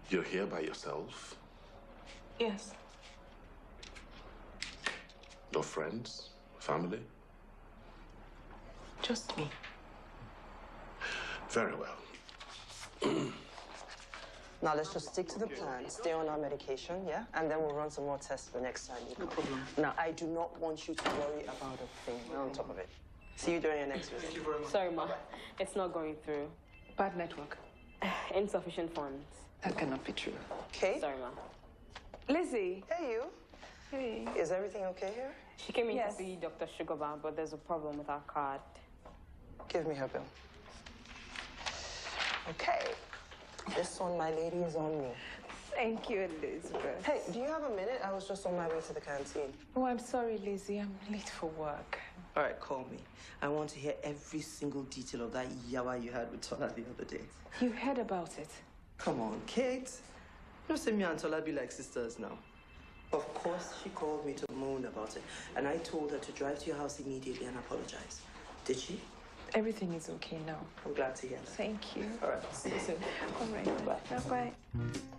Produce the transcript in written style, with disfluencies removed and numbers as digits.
You're here by yourself? Yes. No friends? Family? Just me. Very well. Now let's just stick to the plan. Stay on our medication, yeah? And then we'll run some more tests the next time you come. No problem. Now, I do not want you to worry about a thing. We're on top of it. See you during your next visit. Thank you very much. Sorry, Ma. It's not going through. Bad network. Insufficient funds. That cannot be true. Okay? Sorry, Ma. Lizzie. Hey, you. Hey. Is everything okay here? She came in Yes. to see Dr. Sugarban, but there's a problem with our card. Give me her bill. Okay. This one, my lady, is on me. Thank you, Elizabeth. Hey, do you have a minute? I was just on my way to the canteen. Oh, I'm sorry, Lizzie. I'm late for work. All right, call me. I want to hear every single detail of that yawa you had with Tola the other day. You heard about it? Come on, Kate. You say me and Tola be like sisters now. Of course, she called me to moan about it, and I told her to drive to your house immediately and apologize. Did she? Everything is okay now. I'm glad to hear that. Thank you. All right, see you soon. All right. Bye. Bye-bye.